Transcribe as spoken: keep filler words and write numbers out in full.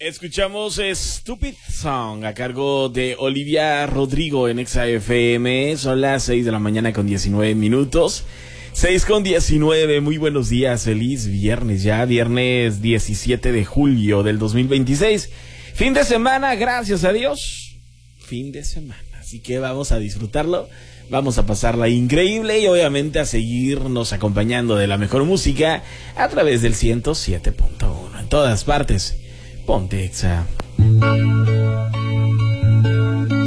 Escuchamos Stupid Song a cargo de Olivia Rodrigo en Exa F M. Son las seis de la mañana con diecinueve minutos. seis con diecinueve, muy buenos días, feliz viernes ya, viernes diecisiete de julio del dos mil veintiséis. Fin de semana, gracias a Dios. Fin de semana, así que vamos a disfrutarlo. Vamos a pasarla increíble y obviamente a seguirnos acompañando de la mejor música a través del ciento siete punto uno. En todas partes, ponte Exa.